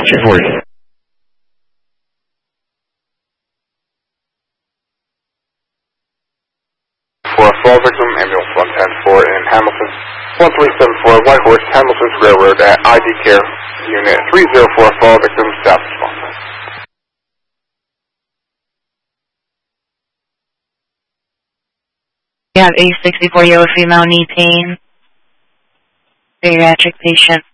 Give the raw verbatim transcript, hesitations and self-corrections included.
Searching for you. For a fall victim, ambulance one ten four in Hamilton. one three seven four, White Horse, Hamilton's Railroad at I D Care Unit three zero four, fall victim, staff response. We have a sixty-four year old female knee pain, bariatric patient.